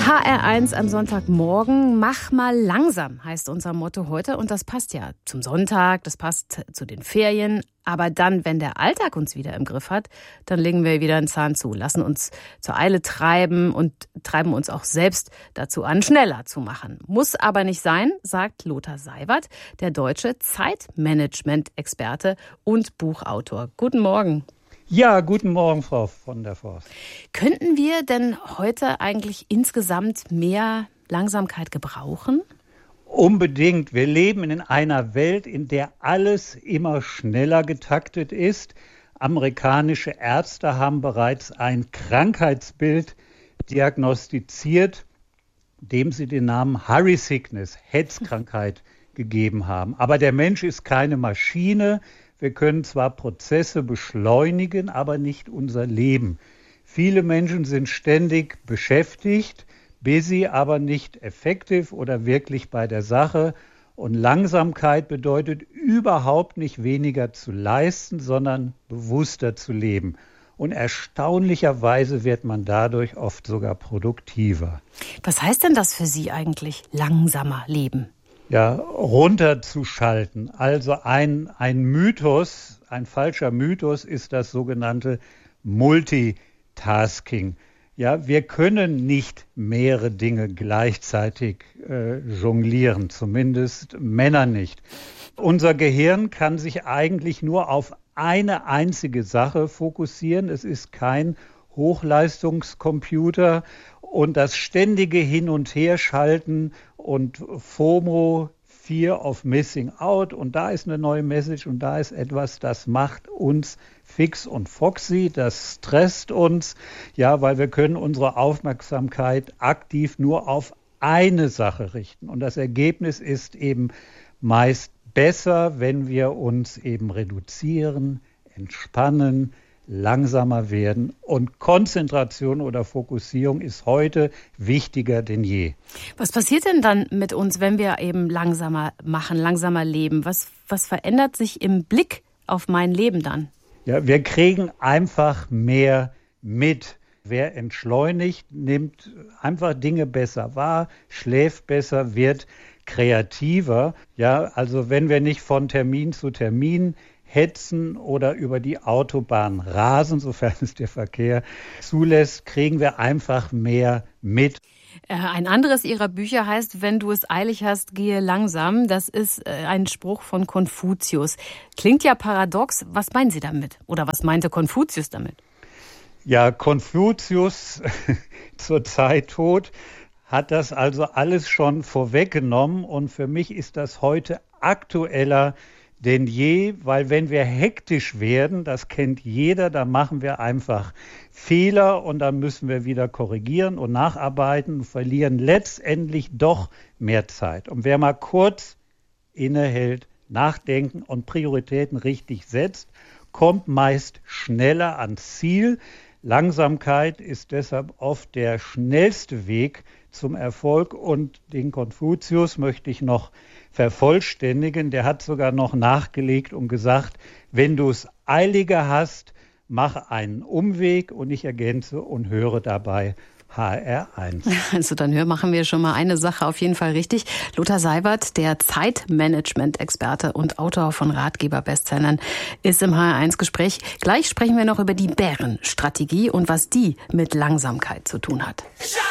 HR1 am Sonntagmorgen. Mach mal langsam, heißt unser Motto heute. Und das passt ja zum Sonntag, das passt zu den Ferien. Aber dann, wenn der Alltag uns wieder im Griff hat, dann legen wir wieder einen Zahn zu, lassen uns zur Eile treiben und treiben uns auch selbst dazu an, schneller zu machen. Muss aber nicht sein, sagt Lothar Seiwert, der deutsche Zeitmanagement-Experte und Buchautor. Guten Morgen. Ja, guten Morgen, Frau von der Forst. Könnten wir denn heute eigentlich insgesamt mehr Langsamkeit gebrauchen? Unbedingt. Wir leben in einer Welt, in der alles immer schneller getaktet ist. Amerikanische Ärzte haben bereits ein Krankheitsbild diagnostiziert, dem sie den Namen Hurry Sickness, Hetzkrankheit, gegeben haben. Aber der Mensch ist keine Maschine. Wir können zwar Prozesse beschleunigen, aber nicht unser Leben. Viele Menschen sind ständig beschäftigt, busy, aber nicht effektiv oder wirklich bei der Sache. Und Langsamkeit bedeutet überhaupt nicht weniger zu leisten, sondern bewusster zu leben. Und erstaunlicherweise wird man dadurch oft sogar produktiver. Was heißt denn das für Sie eigentlich, langsamer leben? Ja, runterzuschalten. Also ein Mythos, ein falscher Mythos ist das sogenannte Multitasking. Ja, wir können nicht mehrere Dinge gleichzeitig jonglieren, zumindest Männer nicht. Unser Gehirn kann sich eigentlich nur auf eine einzige Sache fokussieren. Es ist kein Hochleistungscomputer. Und das ständige Hin- und Herschalten und FOMO, Fear of Missing Out, und da ist eine neue Message und da ist etwas, das macht uns fix und foxy, das stresst uns, ja, weil wir können unsere Aufmerksamkeit aktiv nur auf eine Sache richten. Und das Ergebnis ist eben meist besser, wenn wir uns eben reduzieren, entspannen, langsamer werden, und Konzentration oder Fokussierung ist heute wichtiger denn je. Was passiert denn dann mit uns, wenn wir eben langsamer machen, langsamer leben? Was verändert sich im Blick auf mein Leben dann? Ja, wir kriegen einfach mehr mit. Wer entschleunigt, nimmt einfach Dinge besser wahr, schläft besser, wird kreativer. Ja, also wenn wir nicht von Termin zu Termin hetzen oder über die Autobahn rasen, sofern es der Verkehr zulässt, kriegen wir einfach mehr mit. Ein anderes Ihrer Bücher heißt, wenn du es eilig hast, gehe langsam. Das ist ein Spruch von Konfuzius. Klingt ja paradox. Was meinen Sie damit? Oder was meinte Konfuzius damit? Ja, Konfuzius, zur Zeit tot, hat das also alles schon vorweggenommen. Und für mich ist das heute aktueller denn je, weil wenn wir hektisch werden, das kennt jeder, dann machen wir einfach Fehler und dann müssen wir wieder korrigieren und nacharbeiten und verlieren letztendlich doch mehr Zeit. Und wer mal kurz innehält, nachdenken und Prioritäten richtig setzt, kommt meist schneller ans Ziel. Langsamkeit ist deshalb oft der schnellste Weg zum Erfolg, und den Konfuzius möchte ich noch vervollständigen. Der hat sogar noch nachgelegt und gesagt, wenn du es eiliger hast, mach einen Umweg, und ich ergänze und höre dabei HR1. Also dann machen wir schon mal eine Sache auf jeden Fall richtig. Lothar Seiwert, der Zeitmanagement-Experte und Autor von Ratgeber-Bestsellern, ist im HR1-Gespräch. Gleich sprechen wir noch über die Bärenstrategie und was die mit Langsamkeit zu tun hat.